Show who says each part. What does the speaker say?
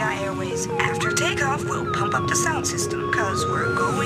Speaker 1: Airways. After takeoff, we'll pump up the sound system, cause we're going